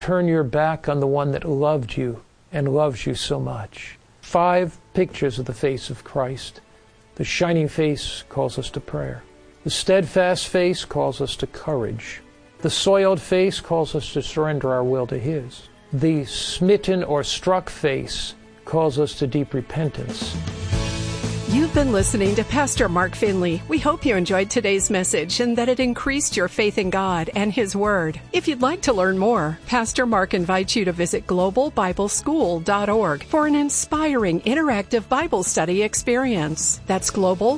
Turn your back on the one that loved you and loves you so much. 5 pictures of the face of Christ. The shining face calls us to prayer. The steadfast face calls us to courage. The soiled face calls us to surrender our will to His. The smitten or struck face calls us to deep repentance. You've been listening to Pastor Mark Finley. We hope you enjoyed today's message and that it increased your faith in God and His Word. If you'd like to learn more, Pastor Mark invites you to visit globalbibleschool.org for an inspiring interactive Bible study experience. That's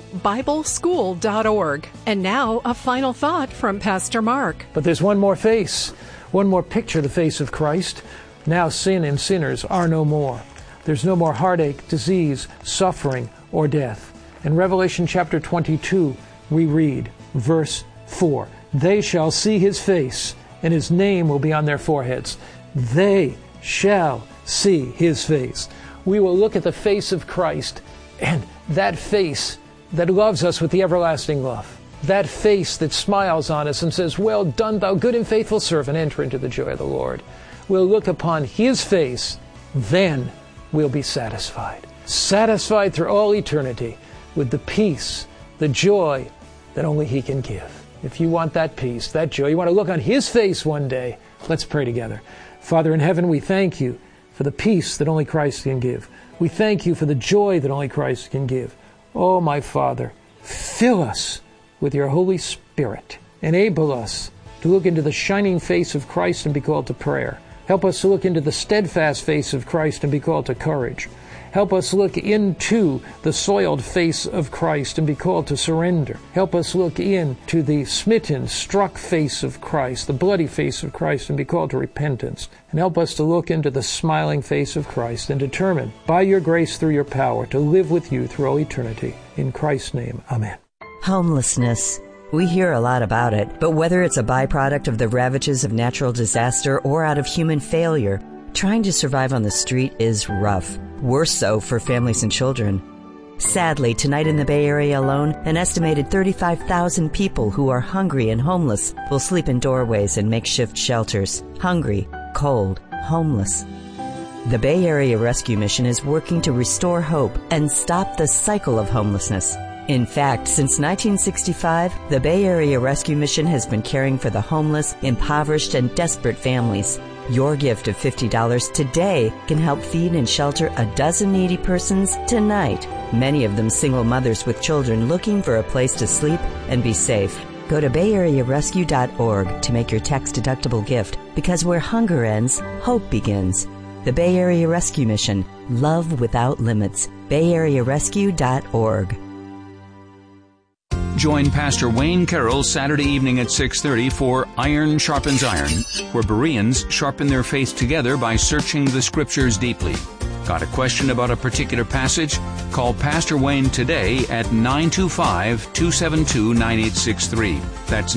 globalbibleschool.org. And now, a final thought from Pastor Mark. But there's one more face, one more picture of the face of Christ. Now sin and sinners are no more. There's no more heartache, disease, suffering, or death. In Revelation chapter 22, we read, verse 4, "They shall see His face, and His name will be on their foreheads." They shall see His face. We will look at the face of Christ, and that face that loves us with the everlasting love. That face that smiles on us and says, "Well done, thou good and faithful servant, enter into the joy of the Lord." We'll look upon His face, then we'll be satisfied. Satisfied through all eternity with the peace, the joy that only He can give. If you want that peace, that joy, you want to look on His face one day, let's pray together. Father in heaven, we thank You for the peace that only Christ can give. We thank You for the joy that only Christ can give. Oh, my Father, fill us with Your Holy Spirit. Enable us to look into the shining face of Christ and be called to prayer. Help us to look into the steadfast face of Christ and be called to courage. Help us look into the soiled face of Christ and be called to surrender. Help us look into the smitten, struck face of Christ, the bloody face of Christ, and be called to repentance. And help us to look into the smiling face of Christ and determine, by Your grace through Your power, to live with You through all eternity. In Christ's name, amen. Homelessness. We hear a lot about it, but whether it's a byproduct of the ravages of natural disaster or out of human failure, trying to survive on the street is rough. Worse so for families and children. Sadly, tonight in the Bay Area alone, an estimated 35,000 people who are hungry and homeless will sleep in doorways and makeshift shelters. Hungry, cold, homeless. The Bay Area Rescue Mission is working to restore hope and stop the cycle of homelessness. In fact, since 1965, the Bay Area Rescue Mission has been caring for the homeless, impoverished, and desperate families. Your gift of $50 today can help feed and shelter a dozen needy persons tonight, many of them single mothers with children looking for a place to sleep and be safe. Go to BayAreaRescue.org to make your tax-deductible gift, because where hunger ends, hope begins. The Bay Area Rescue Mission. Love without limits. BayAreaRescue.org. Join Pastor Wayne Carroll Saturday evening at 6:30 for Iron Sharpens Iron, where Bereans sharpen their faith together by searching the Scriptures deeply. Got a question about a particular passage? Call Pastor Wayne today at 925-272-9863. That's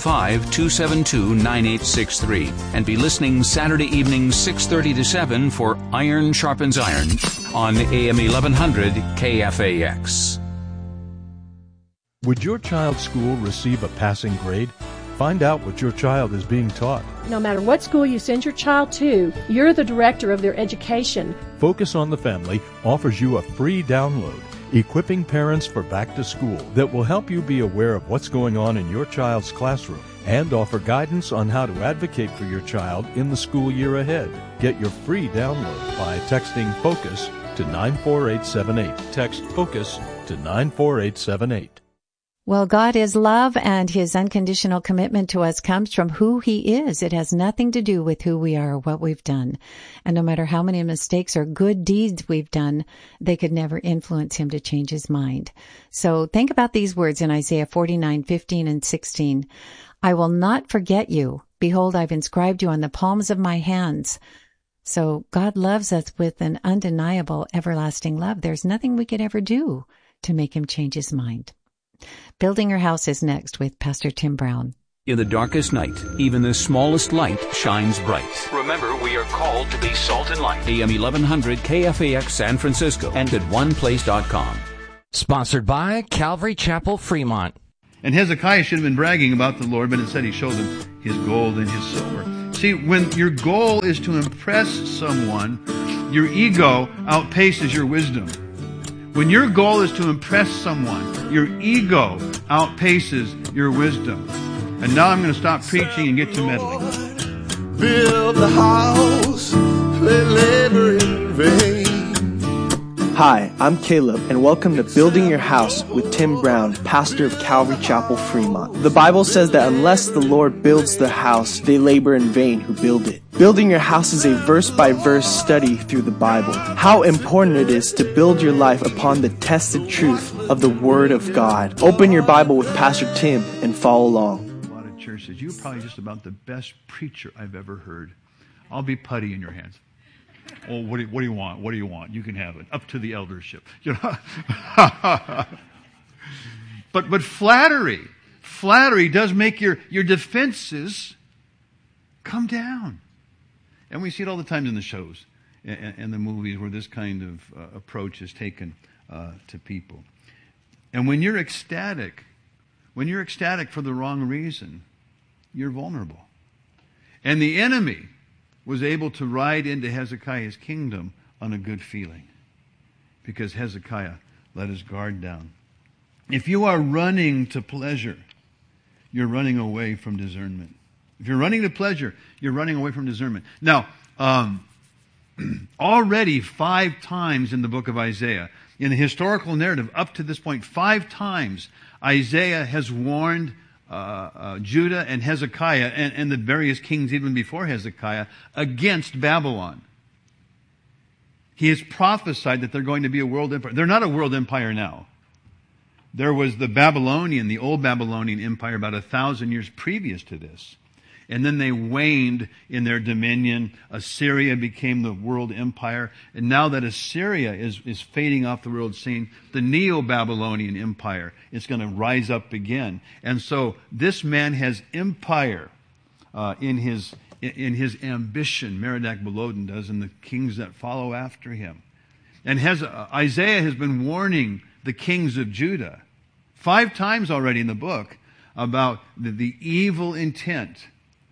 925-272-9863. And be listening Saturday evening 6:30 to 7 for Iron Sharpens Iron on AM 1100 KFAX. Would your child's school receive a passing grade? Find out what your child is being taught. No matter what school you send your child to, you're the director of their education. Focus on the Family offers you a free download, Equipping Parents for Back to School, that will help you be aware of what's going on in your child's classroom and offer guidance on how to advocate for your child in the school year ahead. Get your free download by texting FOCUS to 94878. Text FOCUS to 94878. Well, God is love, and His unconditional commitment to us comes from who He is. It has nothing to do with who we are or what we've done. And no matter how many mistakes or good deeds we've done, they could never influence Him to change His mind. So think about these words in Isaiah 49:15 and 16. I will not forget you. Behold, I've inscribed you on the palms of my hands. So God loves us with an undeniable, everlasting love. There's nothing we could ever do to make Him change His mind. Building Your House is next with Pastor Tim Brown. In the darkest night, even the smallest light shines bright. Remember, we are called to be salt and light. AM 1100 KFAX San Francisco and at oneplace.com. Sponsored by Calvary Chapel, Fremont. And Hezekiah should have been bragging about the Lord, but instead he showed them his gold and his silver. See, when your goal is to impress someone, your ego outpaces your wisdom. When your goal is to impress someone, your ego outpaces your wisdom. And now I'm going to stop preaching and get to meddling. Build the house, they labor in vain. Hi, I'm Caleb, and welcome to Building Your House with Tim Brown, pastor of Calvary Chapel, Fremont. The Bible says that unless the Lord builds the house, they labor in vain who build it. Building your house is a verse-by-verse study through the Bible. How important it is to build your life upon the tested truth of the Word of God. Open your Bible with Pastor Tim and follow along. A lot of churches, you're probably just about the best preacher I've ever heard. I'll be putty in your hands. Oh, what do you want? What do you want? You can have it. Up to the eldership. You know? But flattery does make your defenses come down. And we see it all the time in the shows and the movies where this kind of approach is taken to people. And when you're ecstatic for the wrong reason, you're vulnerable. And the enemy was able to ride into Hezekiah's kingdom on a good feeling because Hezekiah let his guard down. If you are running to pleasure, you're running away from discernment. If you're running to pleasure, you're running away from discernment. Now, already 5 times in the book of Isaiah, in the historical narrative up to this point, 5 times Isaiah has warned Judah and Hezekiah and the various kings even before Hezekiah against Babylon. He has prophesied that they're going to be a world empire. They're not a world empire now. There was the old Babylonian empire about 1,000 years previous to this. And then they waned in their dominion. Assyria became the world empire. And now that Assyria is fading off the world scene, the Neo-Babylonian empire is going to rise up again. And so this man has empire in his ambition. Merodach-Baladan does, and the kings that follow after him. And Isaiah has been warning the kings of Judah 5 times already in the book about the evil intent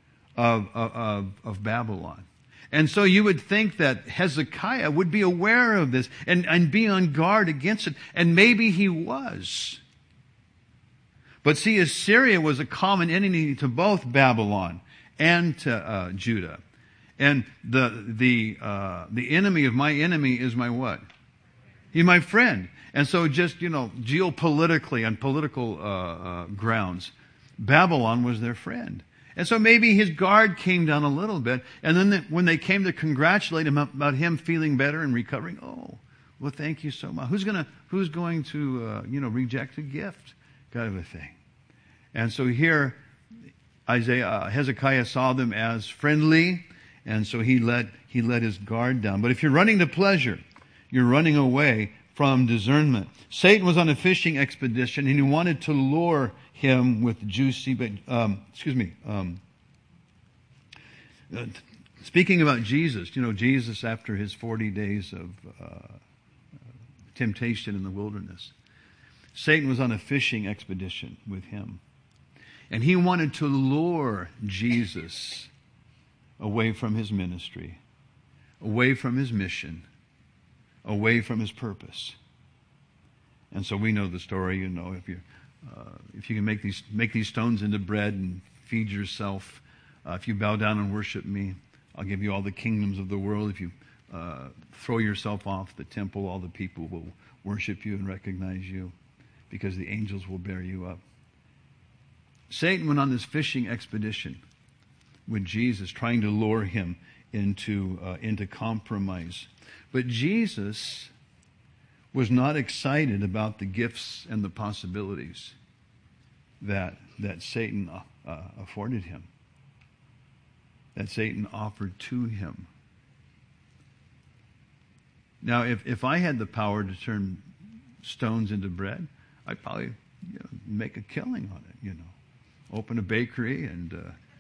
of Babylon. And so you would think that Hezekiah would be aware of this and be on guard against it. And maybe he was. But see, Assyria was a common enemy to both Babylon and to Judah. And the enemy of my enemy is my what? He's my friend. And so just, geopolitically, on political grounds, Babylon was their friend. And so maybe his guard came down a little bit. And then when they came to congratulate him about him feeling better and recovering, oh, well, thank you so much. Who's going to reject a gift? Kind of a thing. And so here, Hezekiah saw them as friendly. And so he let his guard down. But if you're running to pleasure, you're running away from discernment. Satan was on a fishing expedition and he wanted to lure him with juicy, speaking about Jesus, Jesus after his 40 days of temptation in the wilderness, Satan was on a fishing expedition with him. And he wanted to lure Jesus away from his ministry, away from his mission, away from his purpose. And so we know the story, if you can make these stones into bread and feed yourself, if you bow down and worship me, I'll give you all the kingdoms of the world. If you throw yourself off the temple, all the people will worship you and recognize you because the angels will bear you up. Satan went on this fishing expedition with Jesus, trying to lure him into compromise. But Jesus was not excited about the gifts and the possibilities that Satan afforded him, that Satan offered to him. Now, if I had the power to turn stones into bread, I'd probably make a killing on it, Open a bakery and,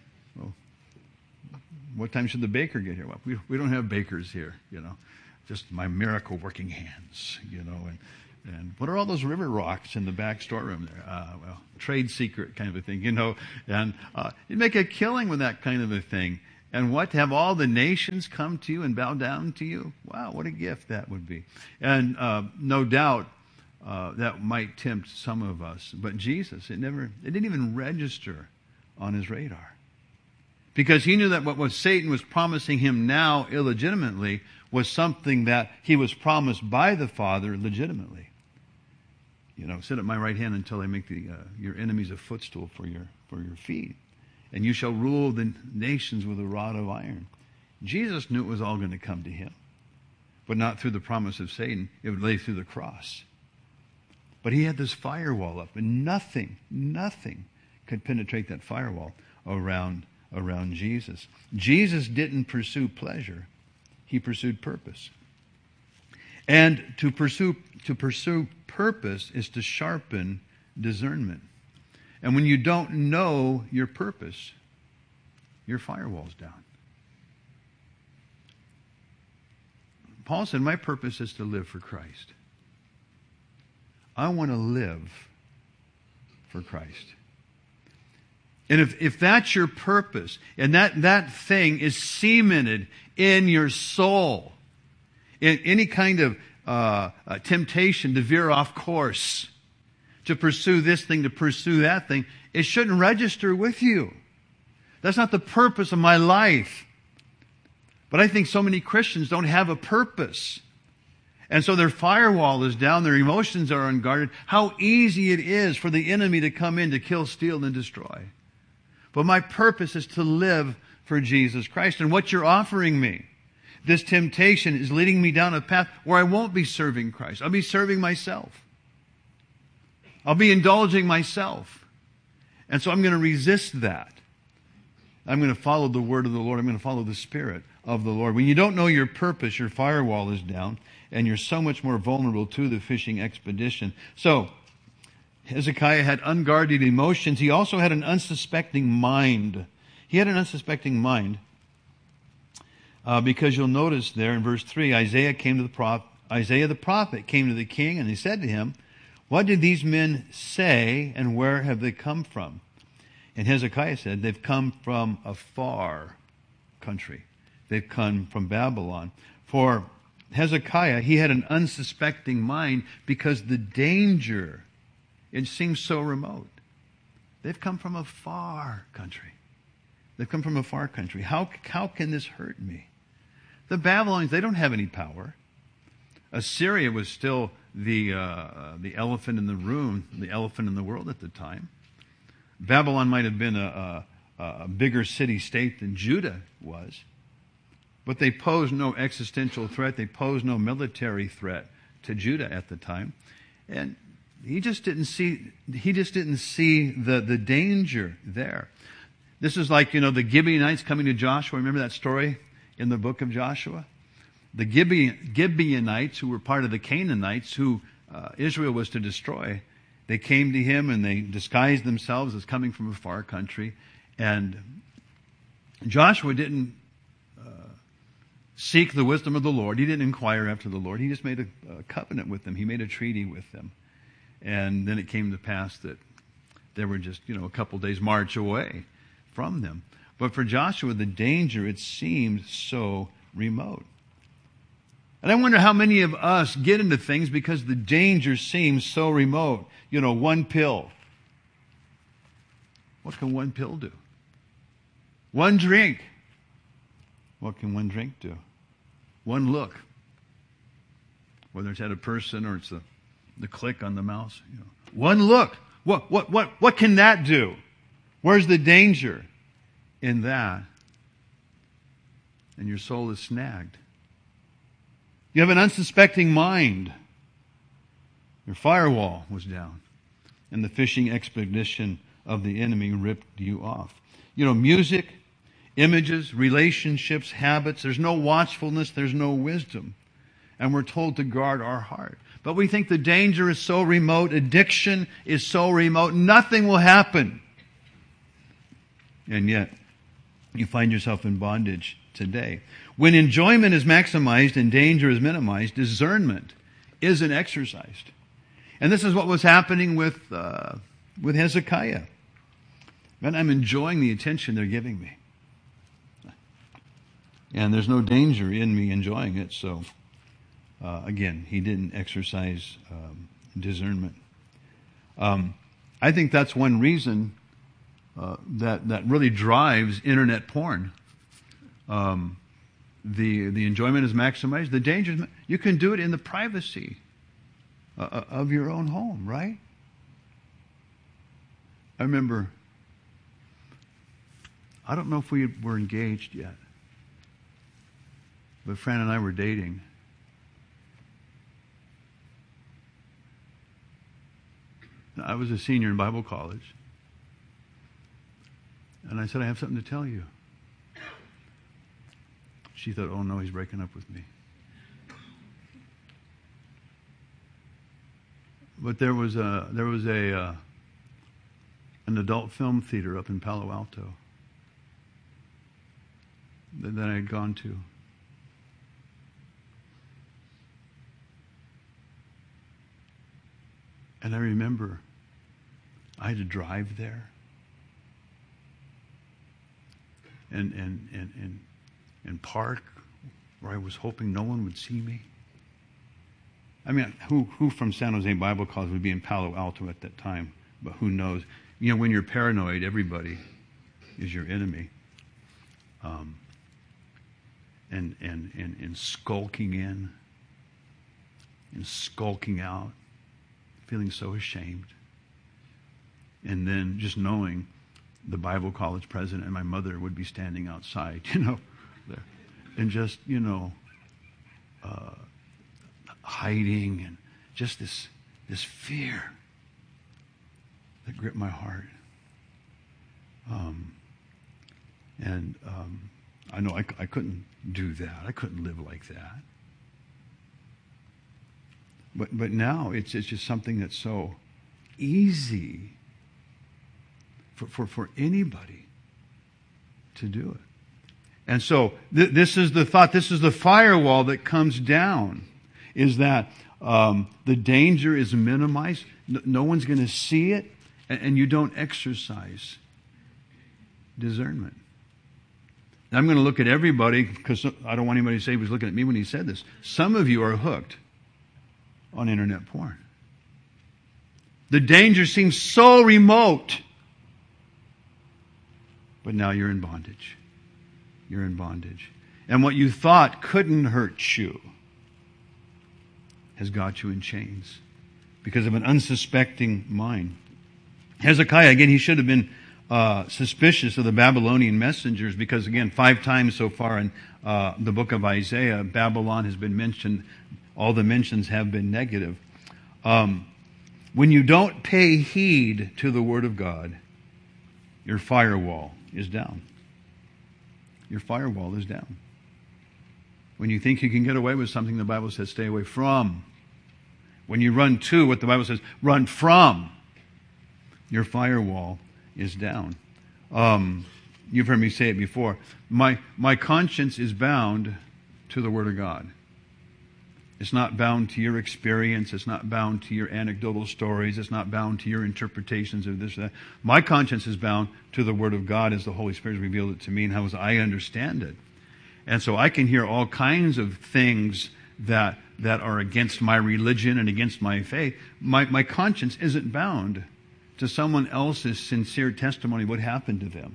what time should the baker get here? Well, we don't have bakers here, just my miracle working hands, and what are all those river rocks in the back storeroom there? Trade secret kind of a thing, and you make a killing with that kind of a thing. And what? To have all the nations come to you and bow down to you? Wow, what a gift that would be. And no doubt that might tempt some of us. But Jesus, it didn't even register on his radar. Because he knew that what Satan was promising him now illegitimately was something that he was promised by the Father legitimately. Sit at my right hand until I make your enemies a footstool for your feet. And you shall rule the nations with a rod of iron. Jesus knew it was all going to come to him. But not through the promise of Satan. It would lay through the cross. But he had this firewall up. And nothing could penetrate that firewall around Jesus. Jesus didn't pursue pleasure. He pursued purpose. And to pursue purpose is to sharpen discernment. And when you don't know your purpose, your firewall's down. Paul said, my purpose is to live for Christ. I want to live for Christ. And if that's your purpose, and that thing is cemented in your soul, in any kind of temptation to veer off course, to pursue this thing, to pursue that thing, it shouldn't register with you. That's not the purpose of my life. But I think so many Christians don't have a purpose. And so their firewall is down, their emotions are unguarded. How easy it is for the enemy to come in to kill, steal, and destroy. But my purpose is to live for Jesus Christ. And what you're offering me, this temptation, is leading me down a path where I won't be serving Christ. I'll be serving myself. I'll be indulging myself. And so I'm going to resist that. I'm going to follow the word of the Lord. I'm going to follow the Spirit of the Lord. When you don't know your purpose, your firewall is down, and you're so much more vulnerable to the fishing expedition. So, Hezekiah had unguarded emotions. He also had an unsuspecting mind. He had an unsuspecting mind because you'll notice there in verse 3, Isaiah the prophet came to the king, and he said to him, what did these men say, and where have they come from? And Hezekiah said, they've come from a far country. They've come from Babylon. For Hezekiah, he had an unsuspecting mind because the danger, it seems so remote. They've come from a far country. They've come from a far country. How can this hurt me? The Babylonians, they don't have any power. Assyria was still the elephant in the room, the elephant in the world at the time. Babylon might have been a bigger city-state than Judah was. But they posed no existential threat. They posed no military threat to Judah at the time. And he just didn't see the danger there. This is like, the Gibeonites coming to Joshua. Remember that story in the book of Joshua? The Gibeonites, who were part of the Canaanites, who Israel was to destroy, they came to him and they disguised themselves as coming from a far country. And Joshua didn't seek the wisdom of the Lord. He didn't inquire after the Lord. He just made a covenant with them. He made a treaty with them. And then it came to pass that they were just, a couple days march away from them. But for Joshua, the danger, it seemed so remote. And I wonder how many of us get into things because the danger seems so remote. One pill. What can one pill do? One drink. What can one drink do? One look. Whether it's at a person or it's the click on the mouse. One look. What can that do? Where's the danger in that? And your soul is snagged. You have an unsuspecting mind. Your firewall was down. And the fishing expedition of the enemy ripped you off. Music, images, relationships, habits. There's no watchfulness. There's no wisdom. And we're told to guard our heart. But we think the danger is so remote. Addiction is so remote. Nothing will happen. And yet, you find yourself in bondage today. When enjoyment is maximized and danger is minimized, discernment isn't exercised. And this is what was happening with Hezekiah. Man, I'm enjoying the attention they're giving me. And there's no danger in me enjoying it. So, again, he didn't exercise discernment. I think that's one reason that really drives internet porn. The enjoyment is maximized. The danger is you can do it in the privacy of your own home, right? I remember, I don't know if we were engaged yet, but Fran and I were dating. I was a senior in Bible college. And I said, I have something to tell you. She thought, oh no, he's breaking up with me. But there was an adult film theater up in Palo Alto that I had gone to. And I remember I had to drive there and park where I was hoping no one would see me. I mean, who from San Jose Bible College would be in Palo Alto at that time? But who knows? You know, when you're paranoid, everybody is your enemy. And skulking in and skulking out, feeling so ashamed. And then just knowing the Bible college president and my mother would be standing outside, there. And just, hiding, and just this fear that gripped my heart. I know I couldn't do that. I couldn't live like that. But now it's just something that's so easy for anybody to do it. And so this is the thought, this is the firewall that comes down, is that the danger is minimized. No one's going to see it, and you don't exercise discernment. And I'm going to look at everybody, because I don't want anybody to say he was looking at me when he said this. Some of you are hooked on internet porn. The danger seems so remote, but now you're in bondage. You're in bondage. And what you thought couldn't hurt you has got you in chains because of an unsuspecting mind. Hezekiah, again, he should have been suspicious of the Babylonian messengers because, again, 5 times so far in the book of Isaiah, Babylon has been mentioned. All the mentions have been negative. When you don't pay heed to the Word of God, your firewall is down. Your firewall is down. When you think you can get away with something, the Bible says stay away from. When you run to what the Bible says, run from. Your firewall is down. You've heard me say it before. My conscience is bound to the Word of God. It's not bound to your experience. It's not bound to your anecdotal stories. It's not bound to your interpretations of this or that. My conscience is bound to the Word of God as the Holy Spirit has revealed it to me and how I understand it. And so I can hear all kinds of things that are against my religion and against my faith. My conscience isn't bound to someone else's sincere testimony of what happened to them.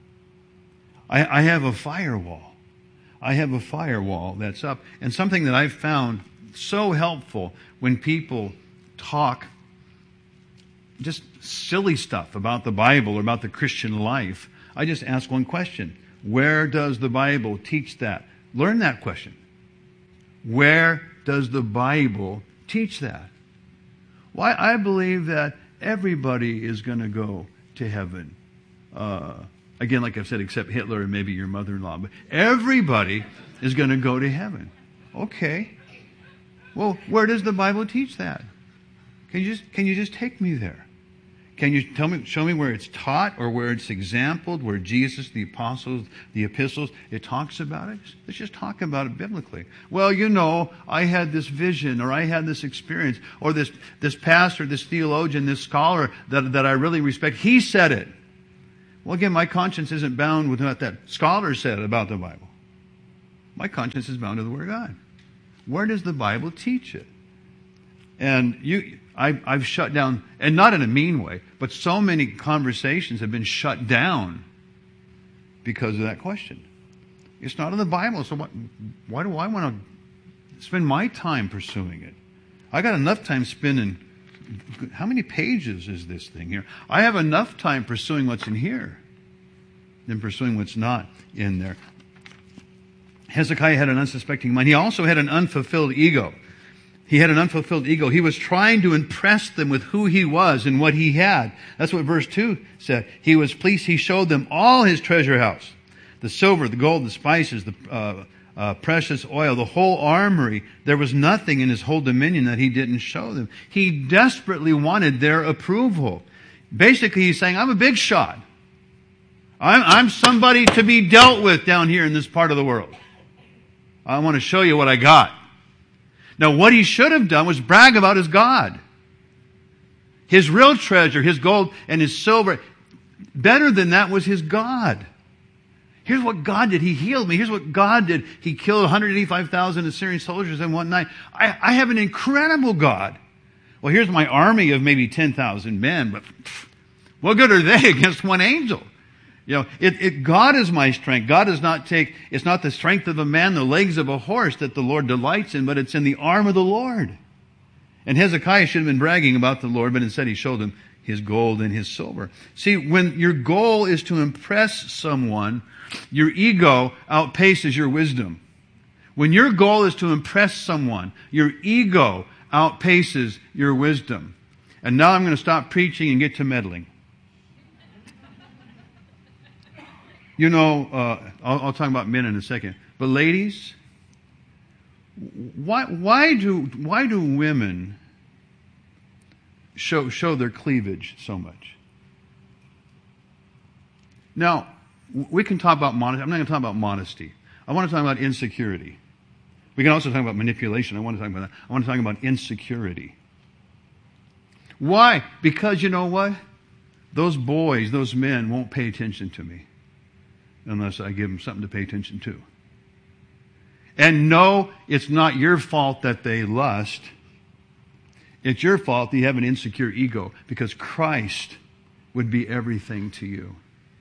I have a firewall. I have a firewall that's up. And something that I've found so helpful when people talk just silly stuff about the Bible or about the Christian life, I just ask one question. Where does the Bible teach that? Learn that question. Where does the Bible teach that? Why, I believe that everybody is going to go to heaven. Again, like I've said, except Hitler and maybe your mother-in-law. But everybody is going to go to heaven. Okay. Well, where does the Bible teach that? Can you just take me there? Can you show me where it's taught or where it's exampled, where Jesus, the apostles, the epistles, it talks about it? Let's just talk about it biblically. Well, I had this vision or I had this experience or this pastor, this theologian, this scholar that I really respect, he said it. Well, again, my conscience isn't bound with what that scholar said about the Bible. My conscience is bound to the Word of God. Where does the Bible teach it? And I've shut down, and not in a mean way, but so many conversations have been shut down because of that question. It's not in the Bible, so why do I want to spend my time pursuing it? I got enough time spending. How many pages is this thing here? I have enough time pursuing what's in here than pursuing what's not in there. Hezekiah had an unsuspecting mind. He also had an unfulfilled ego. He had an unfulfilled ego. He was trying to impress them with who he was and what he had. That's what verse 2 said. He was pleased. He showed them all his treasure house. The silver, the gold, the spices, the precious oil, the whole armory. There was nothing in his whole dominion that he didn't show them. He desperately wanted their approval. Basically, he's saying, I'm a big shot. I'm somebody to be dealt with down here in this part of the world. I want to show you what I got. Now, what he should have done was brag about his God. His real treasure, his gold and his silver. Better than that was his God. Here's what God did. He healed me. Here's what God did. He killed 185,000 Assyrian soldiers in one night. I have an incredible God. Well, here's my army of maybe 10,000 men, but what good are they against one angel? You know, God is my strength. God does not take, it's not the strength of a man, the legs of a horse that the Lord delights in, but it's in the arm of the Lord. And Hezekiah should have been bragging about the Lord, but instead he showed him his gold and his silver. See, when your goal is to impress someone, your ego outpaces your wisdom. When your goal is to impress someone, your ego outpaces your wisdom. And now I'm going to stop preaching and get to meddling. You know, I'll talk about men in a second. But ladies, why do women show their cleavage so much? Now, we can talk about modesty. I'm not going to talk about modesty. I want to talk about insecurity. We can also talk about manipulation. I want to talk about that. I want to talk about insecurity. Why? Because you know what? Those boys, those men won't pay attention to me unless I give them something to pay attention to. And no, it's not your fault that they lust. It's your fault that you have an insecure ego, because Christ would be everything to you.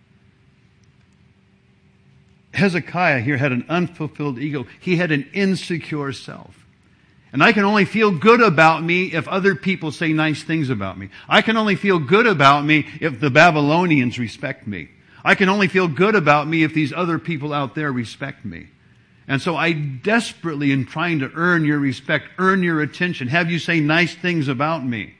Hezekiah here had an unfulfilled ego. He had an insecure self. And I can only feel good about me if other people say nice things about me. I can only feel good about me if the Babylonians respect me. I can only feel good about me if these other people out there respect me. And so I desperately am trying to earn your respect, earn your attention, have you say nice things about me.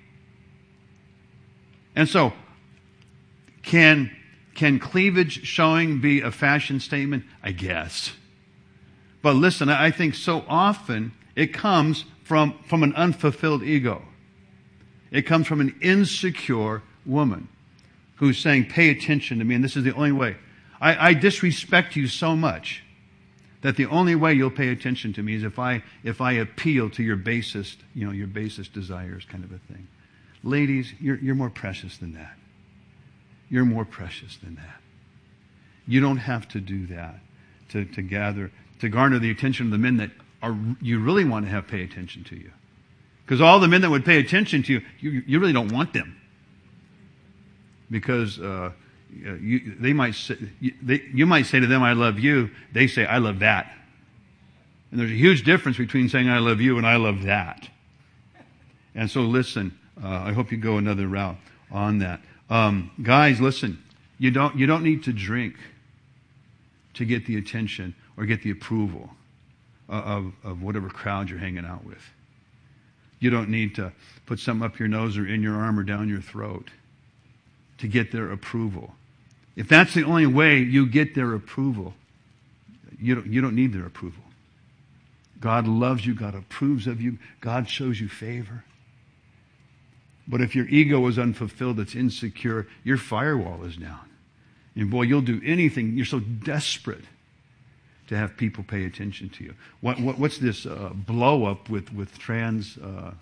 And so, can cleavage showing be a fashion statement? I guess. But listen, I think so often it comes from an unfulfilled ego. It comes from an insecure woman who's saying, pay attention to me, and this is the only way. I disrespect you so much that the only way you'll pay attention to me is if I appeal to your basest desires, kind of a thing. Ladies, you're more precious than that. You're more precious than that. You don't have to do that to garner the attention of the men that you really want to have pay attention to you. Because all the men that would pay attention to you really don't want them. Because you might say to them, I love you. They say, I love that. And there's a huge difference between saying I love you and I love that. And so listen, I hope you go another route on that. Guys, listen, you don't need to drink to get the attention or get the approval of whatever crowd you're hanging out with. You don't need to put something up your nose or in your arm or down your throat to get their approval. If that's the only way you get their approval, you don't need their approval. God loves you. God approves of you. God shows you favor. But if your ego is unfulfilled, it's insecure, your firewall is down. And boy, you'll do anything. You're so desperate to have people pay attention to you. What's this blow up with trans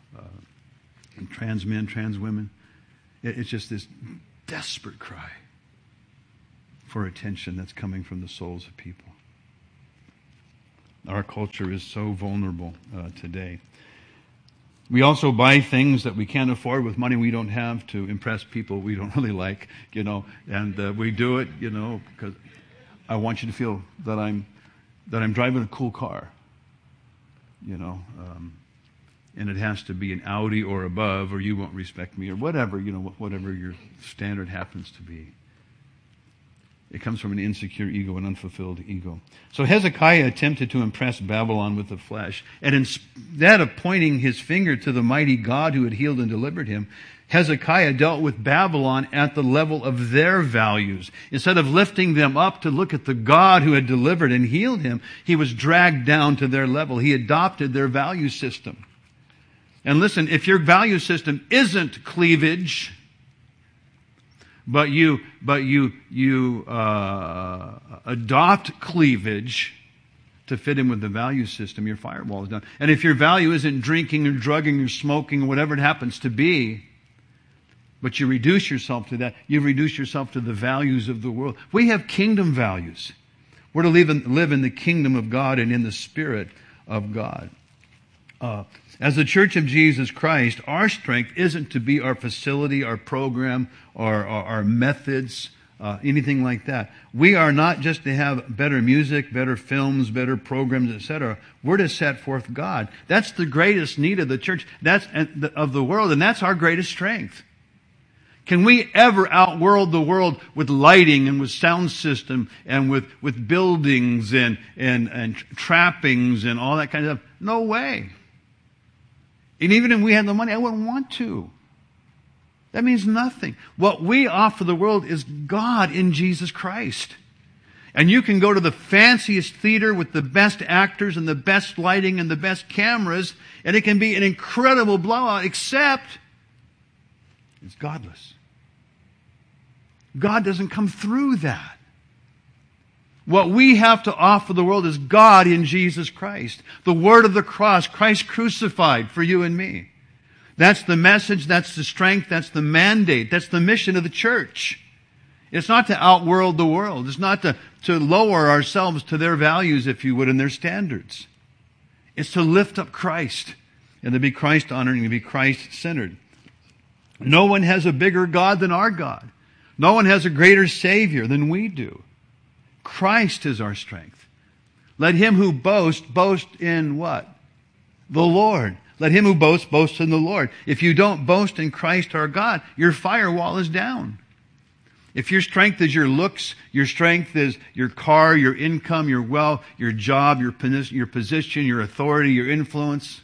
men, trans women? It's just this desperate cry for attention that's coming from the souls of people. Our culture is so vulnerable today. We also buy things that we can't afford with money we don't have to impress people we don't really like, and we do it, because I want you to feel that I'm driving a cool car, and it has to be an Audi or above, or you won't respect me, or whatever, whatever your standard happens to be. It comes from an insecure ego, an unfulfilled ego. So Hezekiah attempted to impress Babylon with the flesh. And instead of pointing his finger to the mighty God who had healed and delivered him, Hezekiah dealt with Babylon at the level of their values. Instead of lifting them up to look at the God who had delivered and healed him, he was dragged down to their level. He adopted their value system. And listen, if your value system isn't cleavage, but you adopt cleavage to fit in with the value system, your firewall is down. And if your value isn't drinking or drugging or smoking or whatever it happens to be, but you reduce yourself to that, you reduce yourself to the values of the world. We have kingdom values. We're to live in the kingdom of God and in the Spirit of God. As the Church of Jesus Christ, our strength isn't to be our facility, our program, or our methods, anything like that. We are not just to have better music, better films, better programs, etc. We're to set forth God. That's the greatest need of the church, of the world, and that's our greatest strength. Can we ever outworld the world with lighting and with sound system and with buildings and trappings and all that kind of stuff? No way. And even if we had the money, I wouldn't want to. That means nothing. What we offer the world is God in Jesus Christ. And you can go to the fanciest theater with the best actors and the best lighting and the best cameras, and it can be an incredible blowout, except it's godless. God doesn't come through that. What we have to offer the world is God in Jesus Christ. The word of the cross, Christ crucified for you and me. That's the message, that's the strength, that's the mandate, that's the mission of the church. It's not to outworld the world. It's not to lower ourselves to their values, if you would, and their standards. It's to lift up Christ and to be Christ-honoring, to be Christ-centered. No one has a bigger God than our God. No one has a greater Savior than we do. Christ is our strength. Let him who boasts, boast in what? The Lord. Let him who boasts, boast in the Lord. If you don't boast in Christ our God, your firewall is down. If your strength is your looks, your strength is your car, your income, your wealth, your job, your position, your authority, your influence,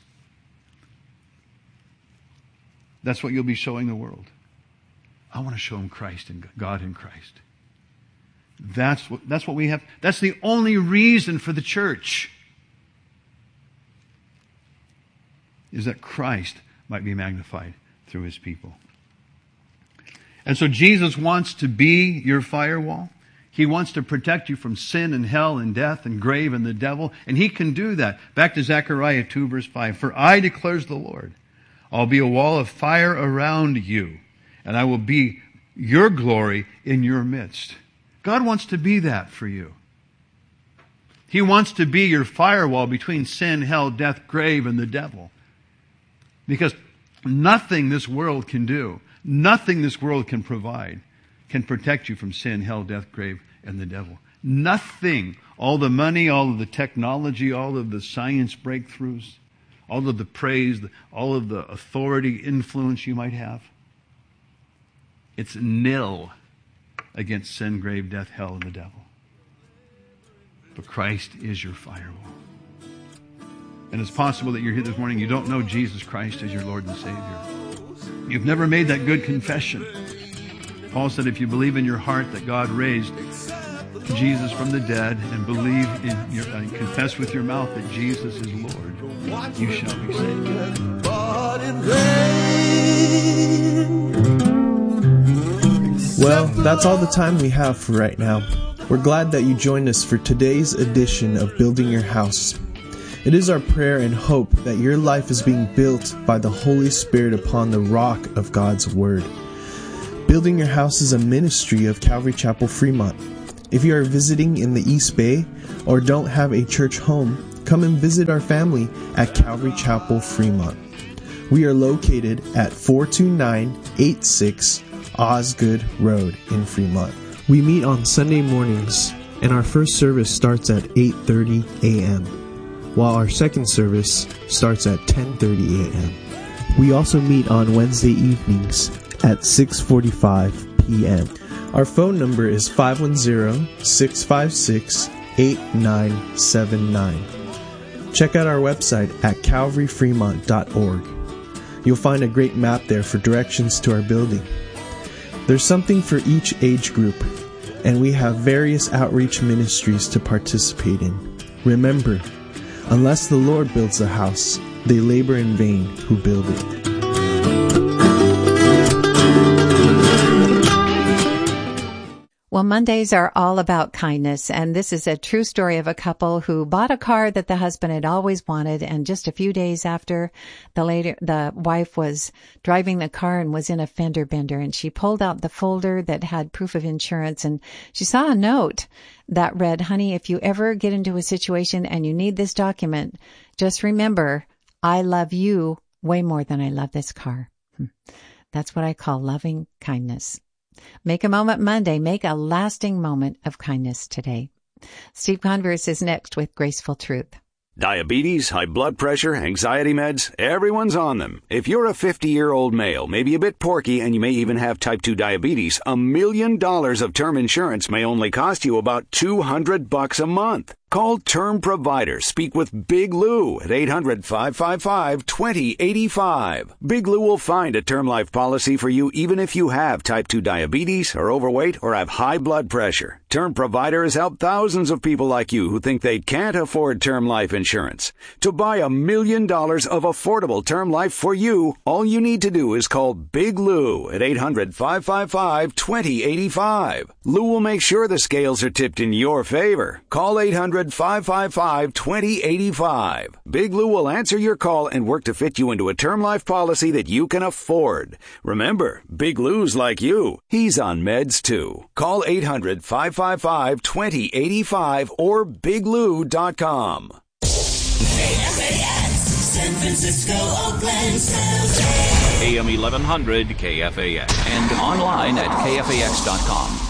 that's what you'll be showing the world. I want to show them Christ and God in Christ. That's what we have. That's the only reason for the church, is that Christ might be magnified through his people. And so Jesus wants to be your firewall. He wants to protect you from sin and hell and death and grave and the devil. And he can do that. Back to Zechariah 2 verse 5. For I, declares the Lord, I'll be a wall of fire around you, and I will be your glory in your midst. God wants to be that for you. He wants to be your firewall between sin, hell, death, grave, and the devil. Because nothing this world can do, nothing this world can provide, can protect you from sin, hell, death, grave, and the devil. Nothing. All the money, all of the technology, all of the science breakthroughs, all of the praise, all of the authority, influence you might have. It's nil against sin, grave, death, hell, and the devil. But Christ is your firewall. And it's possible that you're here this morning, you don't know Jesus Christ as your Lord and Savior. You've never made that good confession. Paul said, if you believe in your heart that God raised Jesus from the dead and believe and confess with your mouth that Jesus is Lord, you shall be saved. Well, that's all the time we have for right now. We're glad that you joined us for today's edition of Building Your House. It is our prayer and hope that your life is being built by the Holy Spirit upon the rock of God's Word. Building Your House is a ministry of Calvary Chapel, Fremont. If you are visiting in the East Bay or don't have a church home, come and visit our family at Calvary Chapel, Fremont. We are located at 42986 Osgood Road in Fremont. We meet on Sunday mornings, and our first service starts at 8:30 a.m., while our second service starts at 10:30 a.m. We also meet on Wednesday evenings at 6:45 p.m. Our phone number is 510-656-8979. Check out our website at calvaryfremont.org. You'll find a great map there for directions to our building. There's something for each age group, and we have various outreach ministries to participate in. Remember, unless the Lord builds the house, they labor in vain who build it. Well, Mondays are all about kindness, and this is a true story of a couple who bought a car that the husband had always wanted, and just a few days after, the wife was driving the car and was in a fender bender, and she pulled out the folder that had proof of insurance, and she saw a note that read, "Honey, if you ever get into a situation and you need this document, just remember, I love you way more than I love this car." That's what I call loving kindness. Make a moment Monday. Make a lasting moment of kindness today. Steve Converse is next with Graceful Truth. Diabetes, high blood pressure, anxiety meds, everyone's on them. If you're a 50-year-old male, maybe a bit porky, and you may even have type 2 diabetes, $1 million of term insurance may only cost you about $200 a month. Call Term Provider. Speak with Big Lou at 800-555-2085. Big Lou will find a term life policy for you even if you have type 2 diabetes, are overweight, or have high blood pressure. Term Provider has helped thousands of people like you who think they can't afford term life insurance. To buy $1 million of affordable term life for you, all you need to do is call Big Lou at 800-555-2085. Lou will make sure the scales are tipped in your favor. Call 800-555-2085. Big Lou will answer your call and work to fit you into a term life policy that you can afford. Remember, Big Lou's like you. He's on meds too. Call 800-555-2085 or biglou.com. KFAX, San Francisco, Oakland, San Jose. AM 1100 KFAX and online at KFAX.com.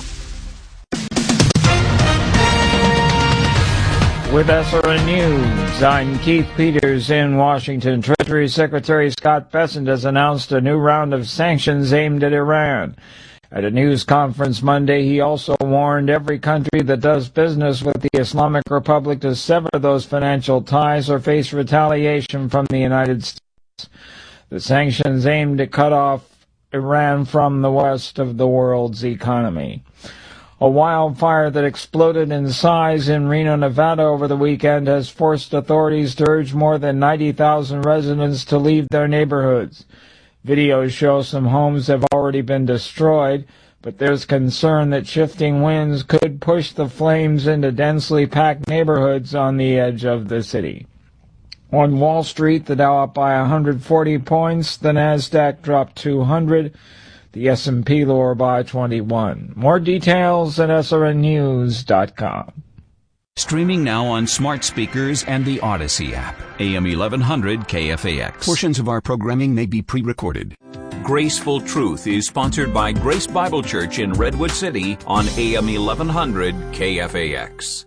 With SRN News, I'm Keith Peters in Washington. Treasury Secretary Scott Bessent has announced a new round of sanctions aimed at Iran. At a news conference Monday, he also warned every country that does business with the Islamic Republic to sever those financial ties or face retaliation from the United States. The sanctions aim to cut off Iran from the rest of the world's economy. A wildfire that exploded in size in Reno, Nevada over the weekend has forced authorities to urge more than 90,000 residents to leave their neighborhoods. Videos show some homes have already been destroyed, but there's concern that shifting winds could push the flames into densely packed neighborhoods on the edge of the city. On Wall Street, the Dow up by 140 points, the Nasdaq dropped 200, the S&P lower by 21. More details at srnnews.com. Streaming now on smart speakers and the Odyssey app. AM 1100 KFAX. Portions of our programming may be pre-recorded. Graceful Truth is sponsored by Grace Bible Church in Redwood City on AM 1100 KFAX.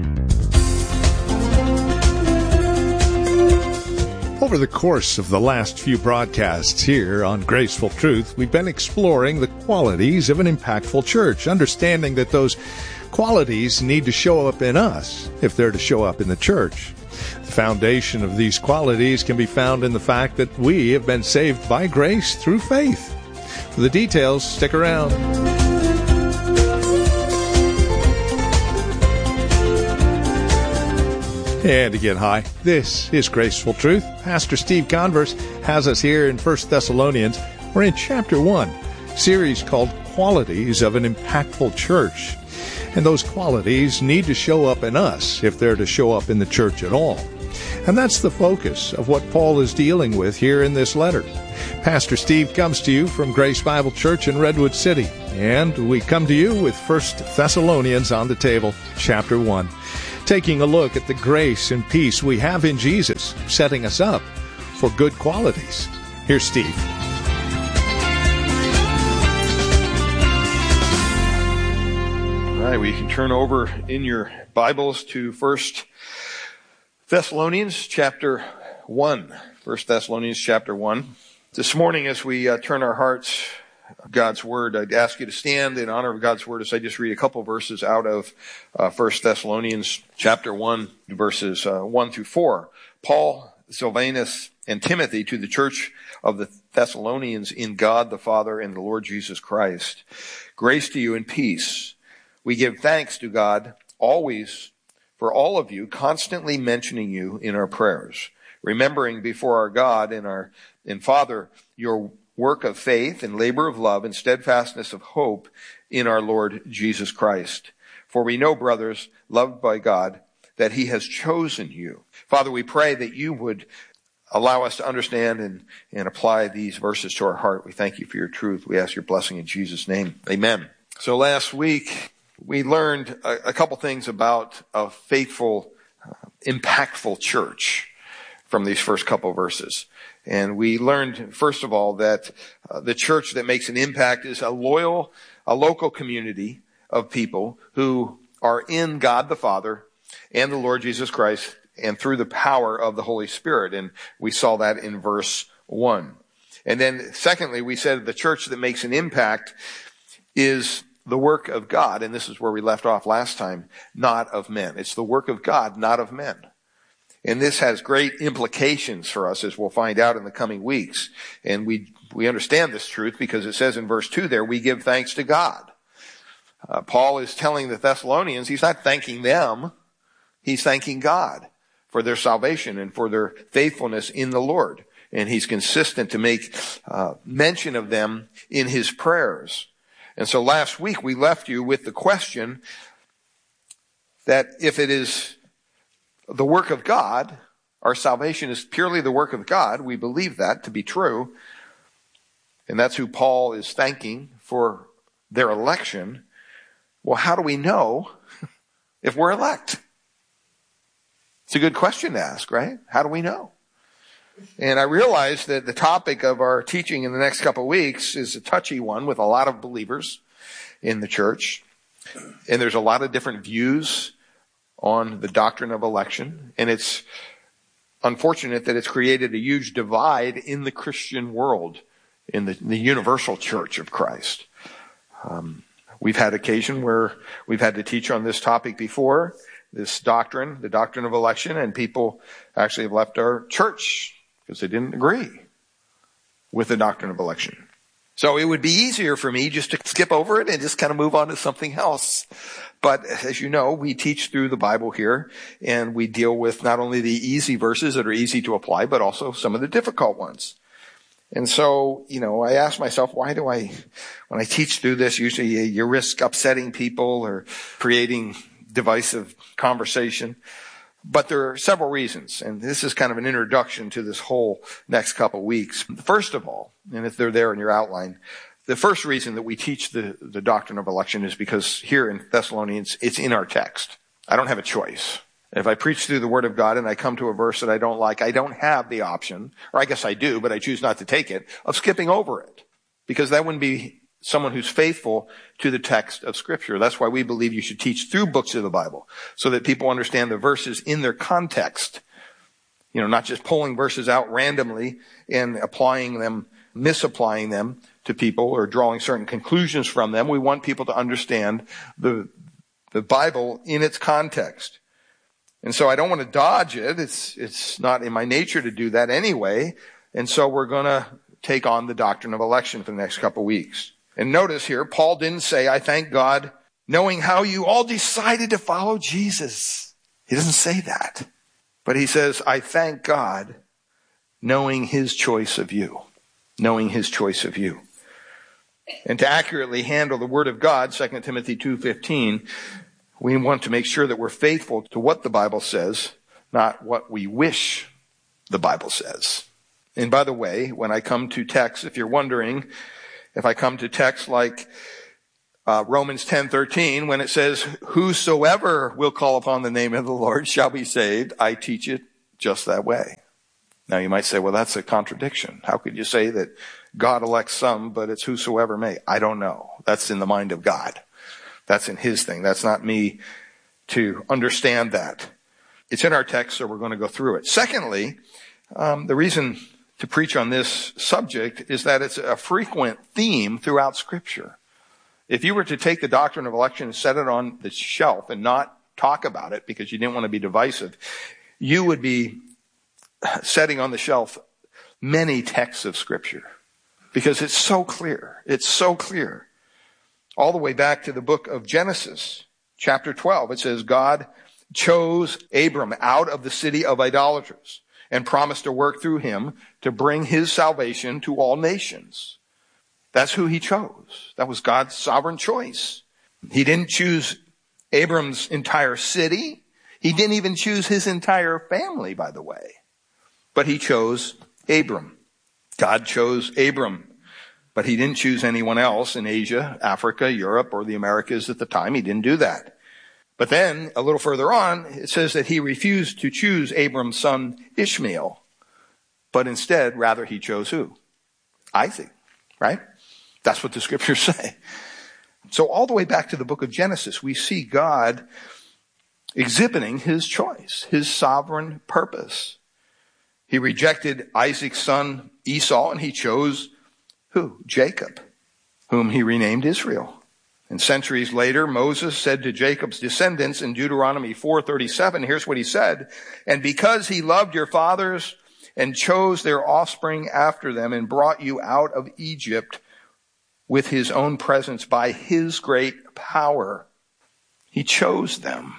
Over the course of the last few broadcasts here on Graceful Truth, we've been exploring the qualities of an impactful church, understanding that those qualities need to show up in us if they're to show up in the church. The foundation of these qualities can be found in the fact that we have been saved by grace through faith. For the details, stick around. And again, hi, this is Graceful Truth. Pastor Steve Converse has us here in 1 Thessalonians. We're in chapter 1, series called Qualities of an Impactful Church. And those qualities need to show up in us if they're to show up in the church at all. And that's the focus of what Paul is dealing with here in this letter. Pastor Steve comes to you from Grace Bible Church in Redwood City. And we come to you with 1 Thessalonians on the table, chapter 1. taking a look at the grace and peace we have in Jesus, setting us up for good qualities. Here's Steve. All right, we can turn over in your Bibles to 1 Thessalonians chapter 1. 1 Thessalonians chapter 1. This morning, as we turn our hearts to God's Word, I'd ask you to stand in honor of God's Word as I just read a couple verses out of 1 Thessalonians chapter 1, verses 1 through 4. Paul, Silvanus, and Timothy to the church of the Thessalonians in God the Father and the Lord Jesus Christ. Grace to you and peace. We give thanks to God always for all of you, constantly mentioning you in our prayers, remembering before our God and Father your work of faith and labor of love and steadfastness of hope in our Lord Jesus Christ. For we know, brothers, loved by God, that he has chosen you. Father, we pray that you would allow us to understand and apply these verses to our heart. We thank you for your truth. We ask your blessing in Jesus' name. Amen. So last week, we learned a couple things about a faithful, impactful church from these first couple verses. And we learned, first of all, that the church that makes an impact is a local community of people who are in God the Father and the Lord Jesus Christ and through the power of the Holy Spirit. And we saw that in verse 1. And then secondly, we said the church that makes an impact is the work of God, and this is where we left off last time, not of men. It's the work of God, not of men. And this has great implications for us, as we'll find out in the coming weeks. And we understand this truth because it says in verse 2 there, we give thanks to God. Paul is telling the Thessalonians, he's not thanking them, he's thanking God for their salvation and for their faithfulness in the Lord. And he's consistent to make mention of them in his prayers. And so last week we left you with the question that if it is the work of God, our salvation is purely the work of God, we believe that to be true, and that's who Paul is thanking for their election. Well, how do we know if we're elect? It's a good question to ask, right? How do we know? And I realize that the topic of our teaching in the next couple of weeks is a touchy one with a lot of believers in the church. And there's a lot of different views on the doctrine of election. And it's unfortunate that it's created a huge divide in the Christian world, in the universal church of Christ. We've had occasion where we've had to teach on this topic before, this doctrine, the doctrine of election, and people actually have left our church because they didn't agree with the doctrine of election. So it would be easier for me just to skip over it and just kind of move on to something else. But as you know, we teach through the Bible here, and we deal with not only the easy verses that are easy to apply, but also some of the difficult ones. And so, I ask myself, when I teach through this, usually you risk upsetting people or creating divisive conversation. But there are several reasons, and this is kind of an introduction to this whole next couple weeks. First of all, and if they're there in your outline, the first reason that we teach the doctrine of election is because here in Thessalonians, it's in our text. I don't have a choice. If I preach through the Word of God and I come to a verse that I don't like, I don't have the option, or I guess I do, but I choose not to take it, of skipping over it. Because that wouldn't be someone who's faithful to the text of Scripture. That's why we believe you should teach through books of the Bible, so that people understand the verses in their context. Not just pulling verses out randomly and applying them, misapplying them to people or drawing certain conclusions from them. We want people to understand the Bible in its context. And so I don't want to dodge it. It's not in my nature to do that anyway. And so we're going to take on the doctrine of election for the next couple of weeks. And notice here, Paul didn't say, I thank God, knowing how you all decided to follow Jesus. He doesn't say that. But he says, I thank God, knowing his choice of you. Knowing his choice of you. And to accurately handle the word of God, 2 Timothy 2:15, we want to make sure that we're faithful to what the Bible says, not what we wish the Bible says. And by the way, when I come to texts, if you're wondering, if I come to texts like Romans 10:13, when it says, whosoever will call upon the name of the Lord shall be saved, I teach it just that way. Now you might say, well, that's a contradiction. How could you say that God elects some, but it's whosoever may? I don't know. That's in the mind of God. That's in his thing. That's not me to understand that. It's in our text, so we're going to go through it. Secondly, the reason to preach on this subject is that it's a frequent theme throughout Scripture. If you were to take the doctrine of election and set it on the shelf and not talk about it because you didn't want to be divisive, you would be setting on the shelf many texts of Scripture because it's so clear. It's so clear. All the way back to the book of Genesis, chapter 12, it says, God chose Abram out of the city of idolaters and promised to work through him to bring his salvation to all nations. That's who he chose. That was God's sovereign choice. He didn't choose Abram's entire city. He didn't even choose his entire family, by the way. But he chose Abram. God chose Abram. But he didn't choose anyone else in Asia, Africa, Europe, or the Americas at the time. He didn't do that. But then, a little further on, it says that he refused to choose Abram's son Ishmael. But instead, rather, he chose who? Isaac, right? That's what the Scriptures say. So all the way back to the book of Genesis, we see God exhibiting his choice, his sovereign purpose. He rejected Isaac's son Esau, and he chose who? Jacob, whom he renamed Israel. And centuries later, Moses said to Jacob's descendants in Deuteronomy 4:37, here's what he said, and because he loved your fathers and chose their offspring after them and brought you out of Egypt with his own presence by his great power, he chose them.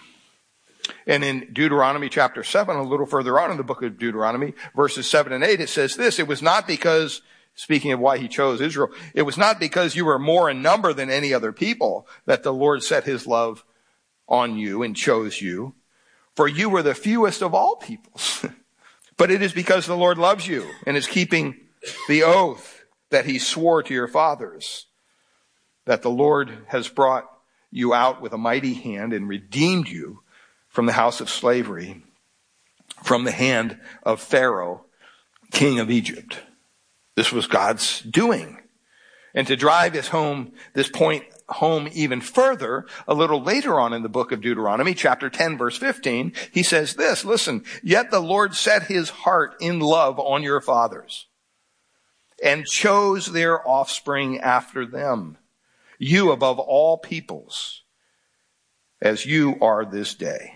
And in Deuteronomy chapter 7, a little further on in the book of Deuteronomy, verses 7 and 8, it says this, it was not because, speaking of why he chose Israel, it was not because you were more in number than any other people that the Lord set his love on you and chose you, for you were the fewest of all peoples. But it is because the Lord loves you and is keeping the oath that he swore to your fathers, that the Lord has brought you out with a mighty hand and redeemed you from the house of slavery, from the hand of Pharaoh, king of Egypt. This was God's doing. And to drive this point home even further, a little later on in the book of Deuteronomy, chapter 10, verse 15, he says this, listen, yet the Lord set his heart in love on your fathers and chose their offspring after them, you above all peoples, as you are this day.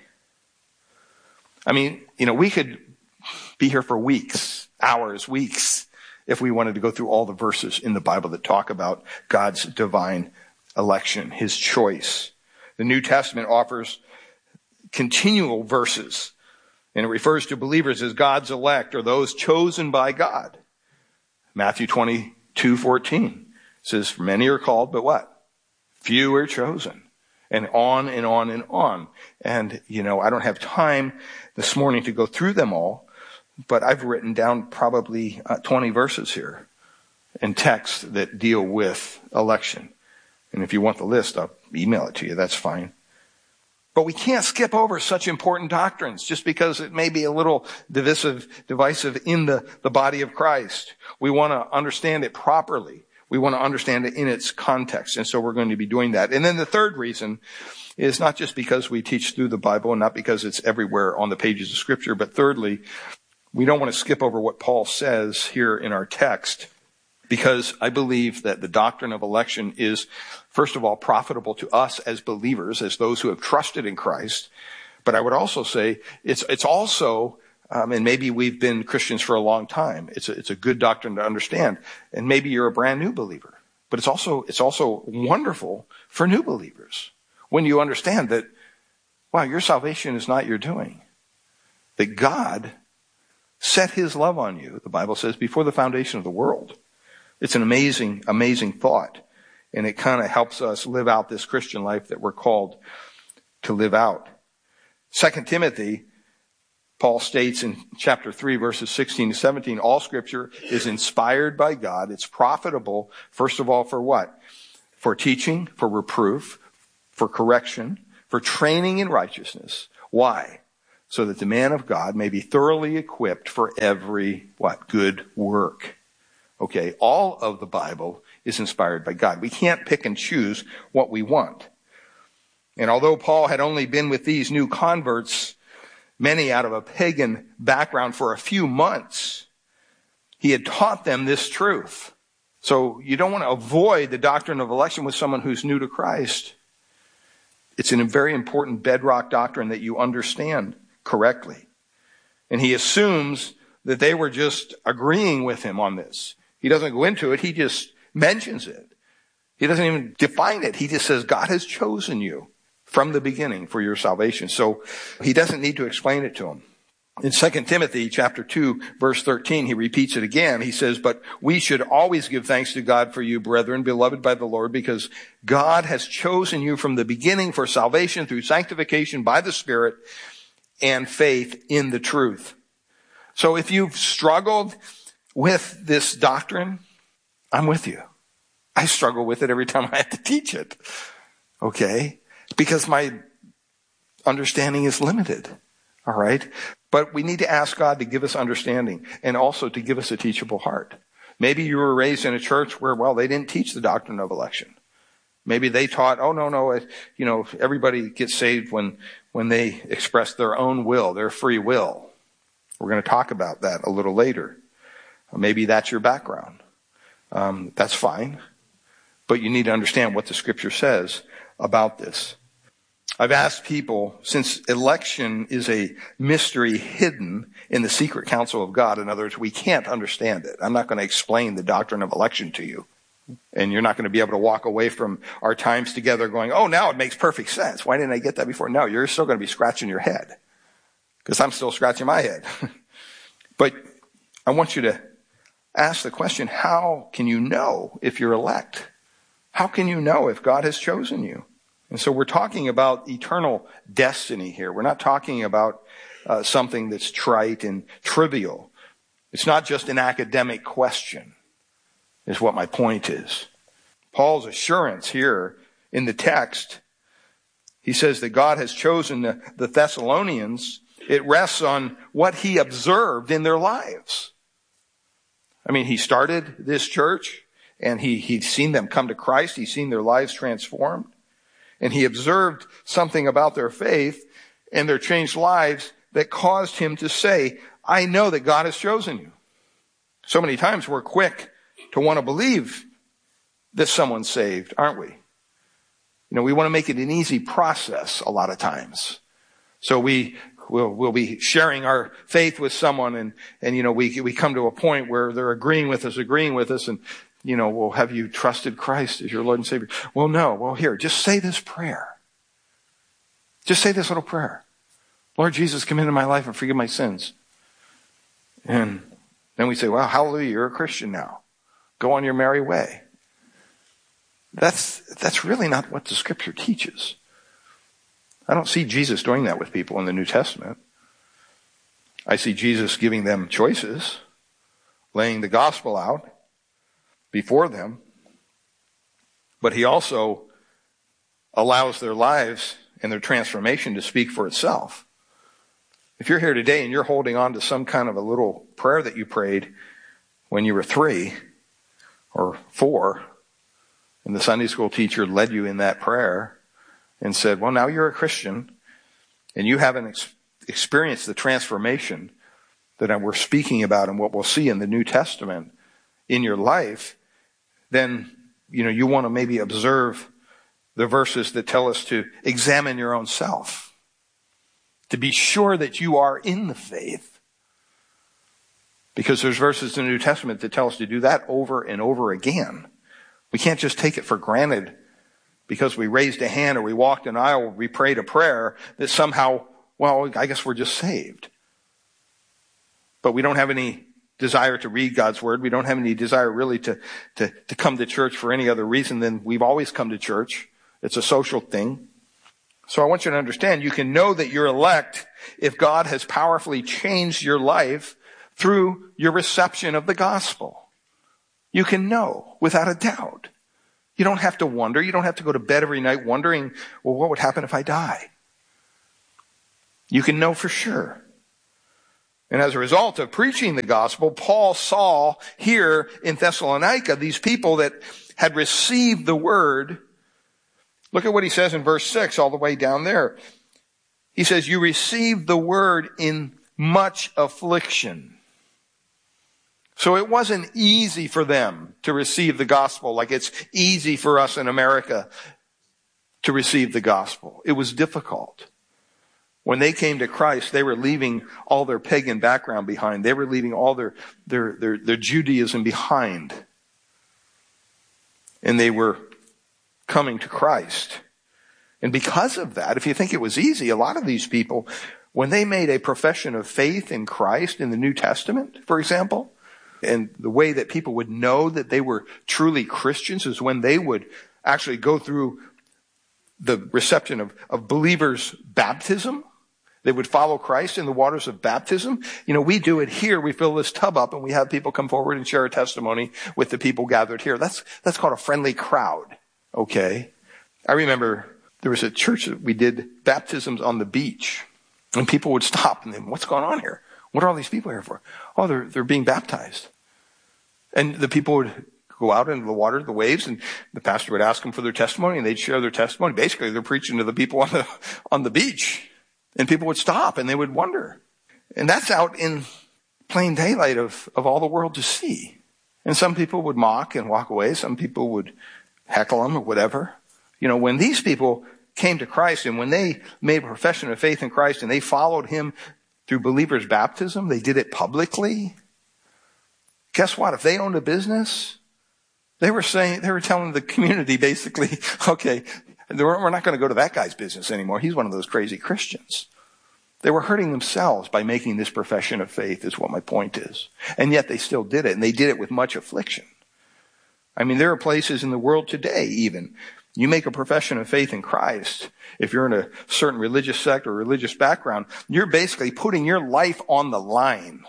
I mean, we could be here for weeks, hours, weeks, if we wanted to go through all the verses in the Bible that talk about God's divine election, his choice. The New Testament offers continual verses, and it refers to believers as God's elect or those chosen by God. Matthew 22:14 says, many are called, but what? Few are chosen. And on and on and on. And, I don't have time this morning to go through them all, but I've written down probably 20 verses here in text that deal with election. And if you want the list, I'll email it to you. That's fine. But we can't skip over such important doctrines just because it may be a little divisive in the body of Christ. We want to understand it properly. We want to understand it in its context. And so we're going to be doing that. And then the third reason is not just because we teach through the Bible and not because it's everywhere on the pages of Scripture, but thirdly, we don't want to skip over what Paul says here in our text, because I believe that the doctrine of election is, first of all, profitable to us as believers, as those who have trusted in Christ. But I would also say it's also, and maybe we've been Christians for a long time, it's a good doctrine to understand. And maybe you're a brand new believer. But it's also wonderful for new believers when you understand that, wow, your salvation is not your doing. That God set his love on you, the Bible says, before the foundation of the world. It's an amazing, amazing thought. And it kind of helps us live out this Christian life that we're called to live out. 2 Timothy, Paul states in chapter 3, verses 16 to 17, all Scripture is inspired by God. It's profitable, first of all, for what? for teaching, for reproof, for correction, for training in righteousness. Why? So that the man of God may be thoroughly equipped for every, good work. Okay, all of the Bible is inspired by God. We can't pick and choose what we want. And although Paul had only been with these new converts, many out of a pagan background, for a few months, he had taught them this truth. So you don't want to avoid the doctrine of election with someone who's new to Christ. It's a very important bedrock doctrine that you understand correctly. And he assumes that they were just agreeing with him on this. He doesn't go into it. He just mentions it. He doesn't even define it. He just says, God has chosen you from the beginning for your salvation. So he doesn't need to explain it to them. In 2 Timothy chapter 2, verse 13, he repeats it again. He says, but we should always give thanks to God for you, brethren, beloved by the Lord, because God has chosen you from the beginning for salvation through sanctification by the Spirit and faith in the truth. So if you've struggled with this doctrine, I'm with you. I struggle with it every time I have to teach it. Okay? Because my understanding is limited. All right? But we need to ask God to give us understanding and also to give us a teachable heart. Maybe you were raised in a church where, they didn't teach the doctrine of election. Maybe they taught, everybody gets saved when they express their own will, their free will. We're going to talk about that a little later. Maybe that's your background. That's fine. But you need to understand what the Scripture says about this. I've asked people, since election is a mystery hidden in the secret counsel of God, in other words, we can't understand it. I'm not going to explain the doctrine of election to you. And you're not going to be able to walk away from our times together going, now it makes perfect sense. Why didn't I get that before? No, you're still going to be scratching your head. Because I'm still scratching my head. But I want you to ask the question, how can you know if you're elect? How can you know if God has chosen you? And so we're talking about eternal destiny here. We're not talking about something that's trite and trivial. It's not just an academic question, is what my point is. Paul's assurance here in the text, he says that God has chosen the Thessalonians. It rests on what he observed in their lives. I mean, he started this church and he'd seen them come to Christ. He's seen their lives transformed. And he observed something about their faith and their changed lives that caused him to say, I know that God has chosen you. So many times we're quick to want to believe that someone's saved, aren't we? We want to make it an easy process a lot of times. So we'll be sharing our faith with someone and we come to a point where they're agreeing with us and, well, have you trusted Christ as your Lord and Savior? Well, no. Well, here, just say this prayer. Just say this little prayer. Lord Jesus, come into my life and forgive my sins. And then we say, well, hallelujah, you're a Christian now. Go on your merry way. That's really not what the Scripture teaches. I don't see Jesus doing that with people in the New Testament. I see Jesus giving them choices, laying the gospel out before them, but he also allows their lives and their transformation to speak for itself. If you're here today and you're holding on to some kind of a little prayer that you prayed when you were 3 or 4, and the Sunday school teacher led you in that prayer and said, well, now you're a Christian and you haven't experienced the transformation that we're speaking about and what we'll see in the New Testament in your life, then, you want to maybe observe the verses that tell us to examine your own self, to be sure that you are in the faith. Because there's verses in the New Testament that tell us to do that over and over again. We can't just take it for granted because we raised a hand or we walked an aisle or we prayed a prayer that somehow, I guess we're just saved. But we don't have any desire to read God's word. We don't have any desire really to come to church for any other reason than we've always come to church. It's a social thing. So I want you to understand, you can know that you're elect if God has powerfully changed your life through your reception of the gospel. You can know without a doubt. You don't have to wonder. You don't have to go to bed every night wondering, well, what would happen if I die? You can know for sure. And as a result of preaching the gospel, Paul saw here in Thessalonica these people that had received the word. Look at what he says in verse 6 all the way down there. He says, you received the word in much affliction. So it wasn't easy for them to receive the gospel like it's easy for us in America to receive the gospel. It was difficult. When they came to Christ, they were leaving all their pagan background behind. They were leaving all their Judaism behind. And they were coming to Christ. And because of that, if you think it was easy, a lot of these people, when they made a profession of faith in Christ in the New Testament, for example, and the way that people would know that they were truly Christians is when they would actually go through the reception of believers' baptism. They would follow Christ in the waters of baptism. You know, we do it here. We fill this tub up and we have people come forward and share a testimony with the people gathered here. That's called a friendly crowd. Okay. I remember there was a church that we did baptisms on the beach, and people would stop and they, what's going on here? What are all these people here for? Oh, they're being baptized. And the people would go out into the water, the waves, and the pastor would ask them for their testimony, and they'd share their testimony. Basically, they're preaching to the people on the beach. And people would stop and they would wonder. And that's out in plain daylight of all the world to see. And some people would mock and walk away. Some people would heckle them or whatever. You know, when these people came to Christ and when they made a profession of faith in Christ and they followed him through believers' baptism, they did it publicly. Guess what? If they owned a business, they were telling the community basically, okay, we're not going to go to that guy's business anymore. He's one of those crazy Christians. They were hurting themselves by making this profession of faith is what my point is. And yet they still did it, and they did it with much affliction. I mean, there are places in the world today even, you make a profession of faith in Christ, if you're in a certain religious sect or religious background, you're basically putting your life on the line.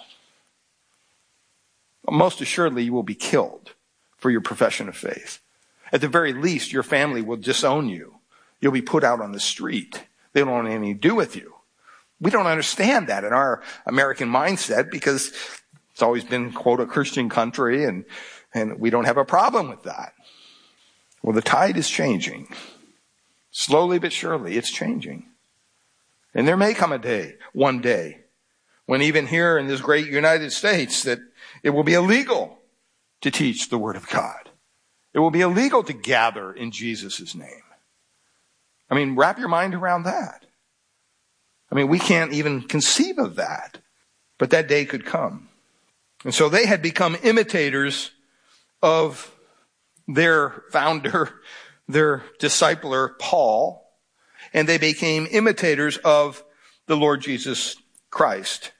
Most assuredly, you will be killed for your profession of faith. At the very least, your family will disown you. You'll be put out on the street. They don't want anything to do with you. We don't understand that in our American mindset because it's always been, quote, a Christian country, and we don't have a problem with that. Well, the tide is changing. Slowly but surely, it's changing. And there may come a day, one day, when even here in this great United States, that it will be illegal to teach the Word of God. It will be illegal to gather in Jesus' name. I mean, wrap your mind around that. I mean, we can't even conceive of that. But that day could come. And so they had become imitators of their founder, their discipler, Paul. And they became imitators of the Lord Jesus Christ.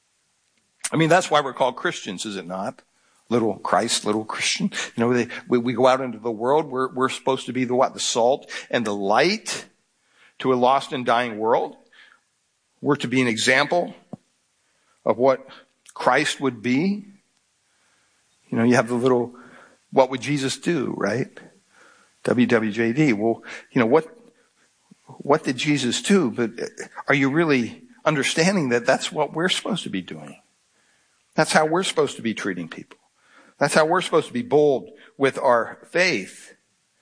I mean, that's why we're called Christians, is it not? Little Christ, little Christian. You know, we go out into the world. We're supposed to be the what? The salt and the light to a lost and dying world. We're to be an example of what Christ would be. You know, you have the little, what would Jesus do, right? WWJD. Well, you know, what did Jesus do? But are you really understanding that that's what we're supposed to be doing? That's how we're supposed to be treating people. That's how we're supposed to be bold with our faith.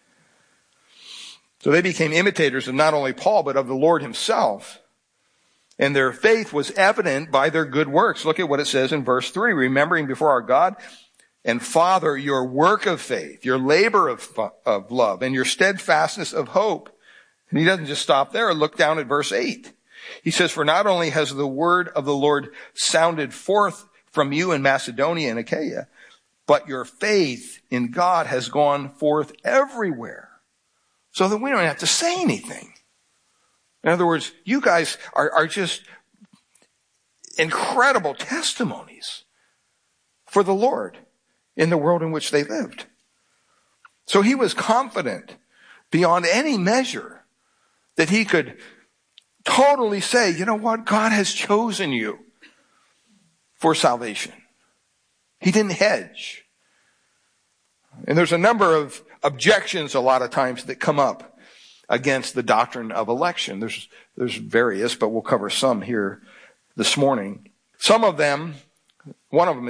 So they became imitators of not only Paul, but of the Lord himself. And their faith was evident by their good works. Look at what it says in verse 3. Remembering before our God and Father your work of faith, your labor of love, and your steadfastness of hope. And he doesn't just stop there. Look down at verse 8. He says, for not only has the word of the Lord sounded forth from you in Macedonia and Achaia, but your faith in God has gone forth everywhere, so that we don't have to say anything. In other words, you guys are just incredible testimonies for the Lord in the world in which they lived. So he was confident beyond any measure that he could totally say, you know what? God has chosen you for salvation. He didn't hedge. And there's a number of objections a lot of times that come up against the doctrine of election. There's various, but we'll cover some here this morning. Some of them, one of them